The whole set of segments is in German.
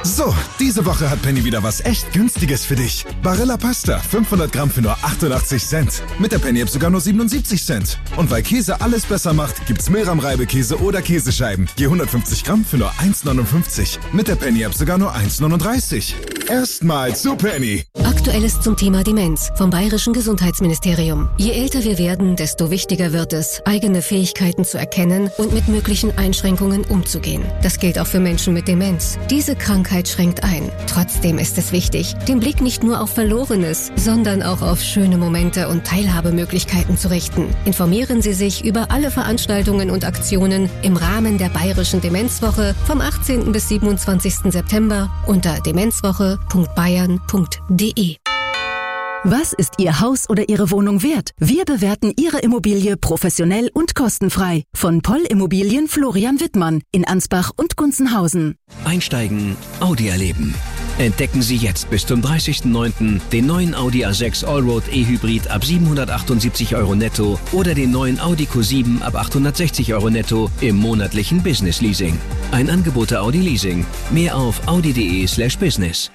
So, diese Woche hat Penny wieder was echt Günstiges für dich. Barilla Pasta, 500 Gramm für nur 88 Cent. Mit der Penny-App sogar nur 77 Cent. Und weil Käse alles besser macht, gibt's Milram-Reibekäse oder Käsescheiben. Je 150 Gramm für nur 1,59. Mit der Penny-App sogar nur 1,39. Erstmal zu Penny. Aktuelles zum Thema Demenz vom Bayerischen Gesundheitsministerium. Je älter wir werden, desto wichtiger wird es, eigene Fähigkeiten zu erkennen und mit möglichen Einschränkungen umzugehen. Das gilt auch für Menschen mit Demenz. Diese Krankheit schränkt ein. Trotzdem ist es wichtig, den Blick nicht nur auf Verlorenes, sondern auch auf schöne Momente und Teilhabemöglichkeiten zu richten. Informieren Sie sich über alle Veranstaltungen und Aktionen im Rahmen der Bayerischen Demenzwoche vom 18. bis 27. September unter demenzwoche.bayern.de. Was ist Ihr Haus oder Ihre Wohnung wert? Wir bewerten Ihre Immobilie professionell und kostenfrei. Von Poll Immobilien Florian Wittmann in Ansbach und Gunzenhausen. Einsteigen, Audi erleben. Entdecken Sie jetzt bis zum 30.09. den neuen Audi A6 Allroad E-Hybrid ab 778 € netto oder den neuen Audi Q7 ab 860 € netto im monatlichen Business Leasing. Ein Angebot der Audi Leasing. Mehr auf audi.de/business.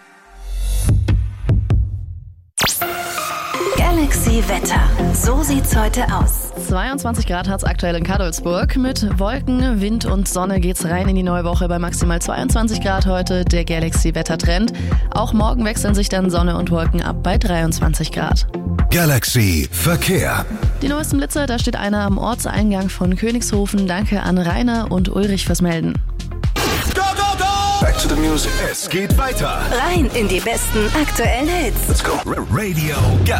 Galaxy Wetter. So sieht's heute aus. 22 Grad hat's aktuell in Kadolsburg. Mit Wolken, Wind und Sonne geht's rein in die neue Woche bei maximal 22 Grad heute. Der Galaxy Wettertrend. Auch morgen wechseln sich dann Sonne und Wolken ab bei 23 Grad. Galaxy Verkehr. Die neuesten Blitzer, da steht einer am Ortseingang von Königshofen. Danke an Rainer und Ulrich fürs Melden. Go, go, go! Back to the music. Es geht weiter. Rein in die besten aktuellen Hits. Let's go. Radio